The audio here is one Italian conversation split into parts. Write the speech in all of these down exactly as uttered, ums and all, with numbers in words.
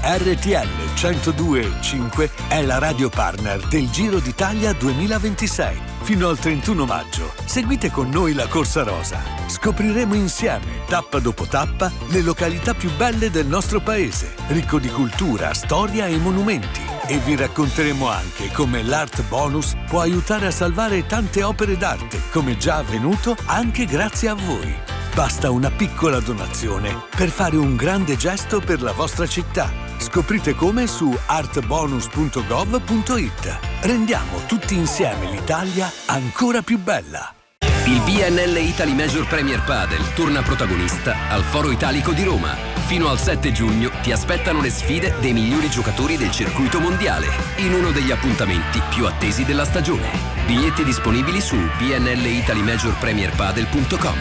R T L centodue e cinque è la radio partner del Giro d'Italia duemilaventisei. Fino al trentuno maggio seguite con noi la Corsa Rosa. Scopriremo insieme, tappa dopo tappa, le località più belle del nostro paese, ricco di cultura, storia e monumenti. E vi racconteremo anche come l'Art Bonus può aiutare a salvare tante opere d'arte, come già avvenuto anche grazie a voi. Basta una piccola donazione per fare un grande gesto per la vostra città. Scoprite come su artbonus punto gov punto it. Rendiamo tutti insieme l'Italia ancora più bella. Il B N L Italy Major Premier Padel torna protagonista al Foro Italico di Roma. Fino al sette giugno ti aspettano le sfide dei migliori giocatori del circuito mondiale in uno degli appuntamenti più attesi della stagione. Biglietti disponibili su b n l italy major premier padel punto com.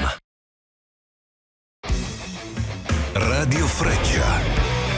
Radio Freccia.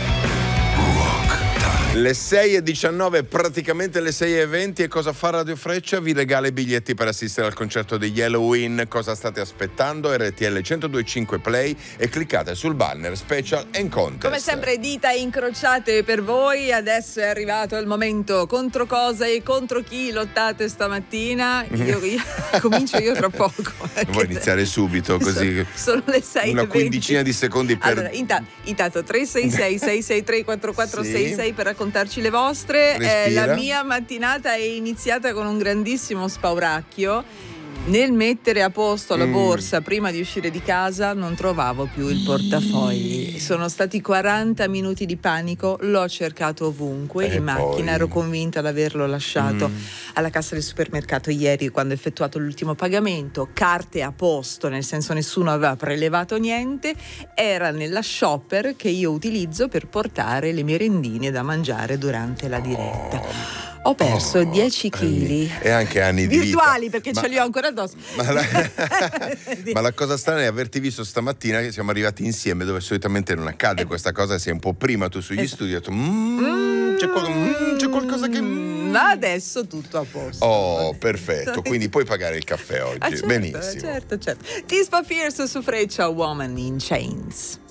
Le sei e diciannove, praticamente le sei e venti, e cosa fa Radio Freccia? Vi regala i biglietti per assistere al concerto degli Halloween. Cosa state aspettando? R T L centodue e cinque Play e cliccate sul banner Special and Contest. Come sempre dita incrociate per voi. Adesso è arrivato il momento. Contro cosa e contro chi lottate stamattina? Io, io comincio io tra poco. Vuoi iniziare subito così? Sono, sono le sei una e venti. Quindicina di secondi per... Allora, intanto, intanto tre sei sei sei sei tre quattro quattro Sì. sei sei per raccontarci le vostre. Eh, Respira. la mia mattinata è iniziata con un grandissimo spauracchio. Nel mettere a posto la Mm. borsa prima di uscire di casa non trovavo più il portafogli. Sono stati quaranta minuti di panico, l'ho cercato ovunque, E in poi? macchina, ero convinta di averlo lasciato Mm. alla cassa del supermercato ieri quando ho effettuato l'ultimo pagamento, carte a posto, nel senso nessuno aveva prelevato niente, era nella shopper che io utilizzo per portare le merendine da mangiare durante la diretta. Ho perso Oh, dieci chili. E anche anni di Virtuali, vita. perché Ma- ce li ho ancora addosso. Ma la, ma la cosa strana è averti visto stamattina che siamo arrivati insieme, dove solitamente non accade Eh. questa cosa, sei un po' prima tu sugli Esatto. studi, hai detto "Mm, c'è, qual- mm, c'è qualcosa che... mm". Ma adesso tutto a posto. Oh, perfetto, quindi puoi pagare il caffè oggi. Ah, certo, Benissimo. certo, certo. Tispa Fierce su Freccia, Woman in Chains.